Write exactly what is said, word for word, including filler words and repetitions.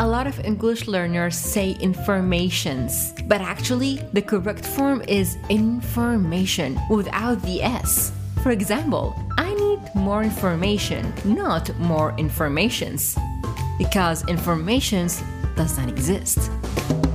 A lot of English learners say informations, but actually the correct form is information without the S. For example, I need more information, not more informations, because informations does not exist.